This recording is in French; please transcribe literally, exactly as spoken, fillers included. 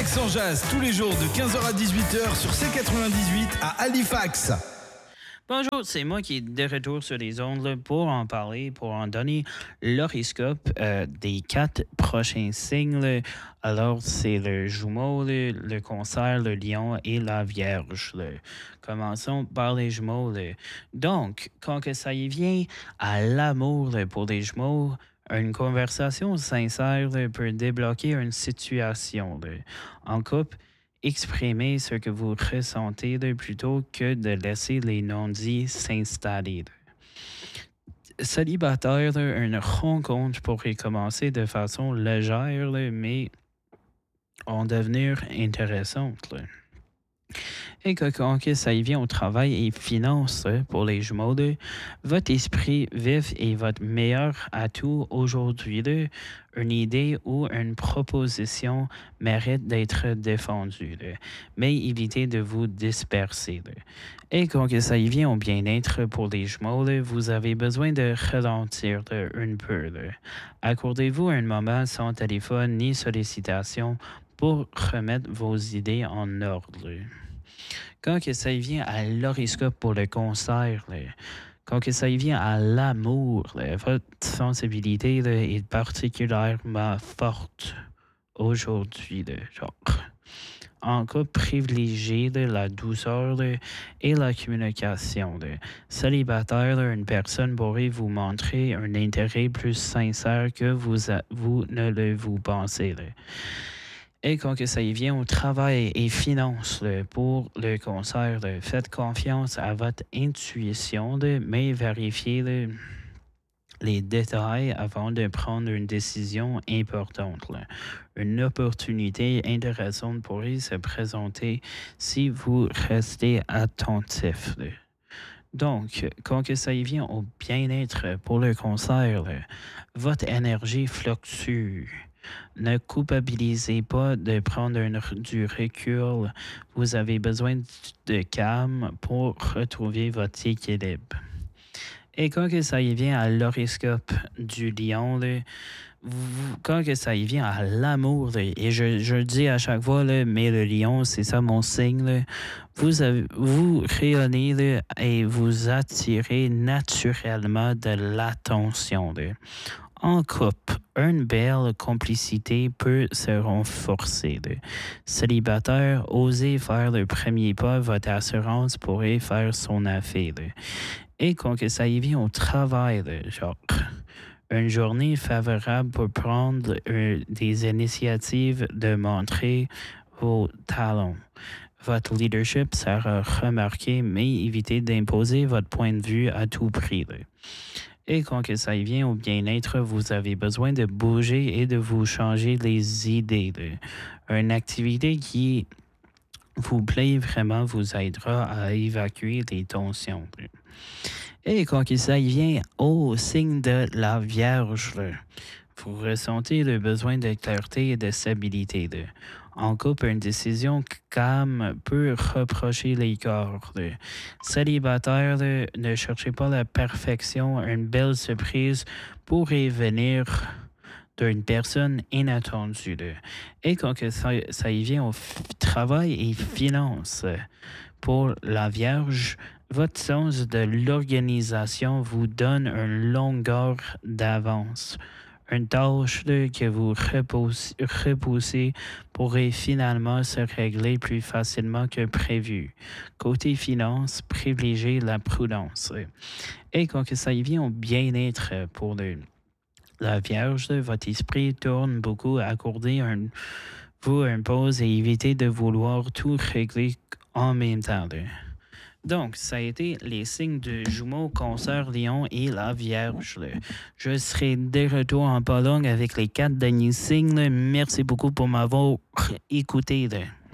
Alex en jazz tous les jours de quinze heures à dix-huit heures sur C quatre-vingt-dix-huit à Halifax. Bonjour, c'est moi qui est de retour sur les ondes là, pour en parler, pour en donner l'horoscope euh, des quatre prochains signes. Là. Alors, c'est le Jumeau, là, le Cancer, le Lion et la Vierge. Là. Commençons par les Jumeaux. Là. Donc, quand que ça y vient à l'amour là, pour les Jumeaux, une conversation sincère là, peut débloquer une situation. Là. En couple, exprimez ce que vous ressentez là, plutôt que de laisser les non-dits s'installer. Là. Célibataire, là, une rencontre pourrait commencer de façon légère, là, mais en devenir intéressante. Là. Et que quand que ça y vient au travail et finances là, pour les Jumeaux, là, votre esprit vif est votre meilleur atout aujourd'hui. Là. Une idée ou une proposition mérite d'être défendue, là. Mais évitez de vous disperser. Là. Et quand que ça y vient au bien-être pour les Jumeaux, là, vous avez besoin de ralentir là, un peu. Là. Accordez-vous un moment sans téléphone ni sollicitation pour remettre vos idées en ordre. Là. Quand que ça y vient à l'horoscope pour le concert, là, quand que ça y vient à l'amour, là, votre sensibilité là, est particulièrement forte aujourd'hui. Là, genre. En cas privilégié de la douceur là, et la communication. Là. Célibataire, là, une personne pourrait vous montrer un intérêt plus sincère que vous, a, vous ne le vous pensez. Là. Et quand que ça y vient au travail et finances là, pour le concert, là, faites confiance à votre intuition, là, mais vérifiez là, les détails avant de prendre une décision importante. Là. Une opportunité intéressante pourrait se présenter si vous restez attentif. Là. Donc, quand que ça y vient au bien-être pour le concert, là, votre énergie fluctue. Ne culpabilisez pas de prendre un, du recul. Vous avez besoin de calme pour retrouver votre équilibre. Et quand que ça y vient à l'horoscope du lion, là, vous, quand que ça y vient à l'amour, là, et je, je le dis à chaque fois, là, mais le lion, c'est ça mon signe, là, vous, avez, vous rayonnez là, et vous attirez naturellement de l'attention. Là. En couple, une belle complicité peut se renforcer. Là. Célibataire, osez faire le premier pas, votre assurance pourrait faire son affaire. Là. Et quand que ça y vient au travail, là, genre, une journée favorable pour prendre euh, des initiatives de montrer vos talents. Votre leadership sera remarqué, mais évitez d'imposer votre point de vue à tout prix. Là. Et quand que ça y vient au bien-être, vous avez besoin de bouger et de vous changer les idées. Là. Une activité qui vous plaît vraiment vous aidera à évacuer les tensions. Là. Et quand que ça y vient au signe de la Vierge, là, vous ressentez le besoin de clarté et de stabilité. Là. En couple, une décision calme peut reprocher les corps. Là. Célibataire, là, ne cherchez pas la perfection. Une belle surprise pourrait venir d'une personne inattendue. Là. Et quand que ça, ça y vient au f- travail et finances, là, pour la Vierge, votre sens de l'organisation vous donne une longueur d'avance. Une tâche là, que vous repoussez, repoussez pourrait finalement se régler plus facilement que prévu. Côté finance, privilégiez la prudence. Et quand que ça y vient au bien-être pour le, la Vierge, là, votre esprit tourne beaucoup. Accordez un, vous une pause et évitez de vouloir tout régler en même temps. Là. Donc, ça a été les signes de Jumeaux, Cancer, Lion et la Vierge. Là. Je serai de retour en pas long avec les quatre derniers signes. Là. Merci beaucoup pour m'avoir écouté. Là.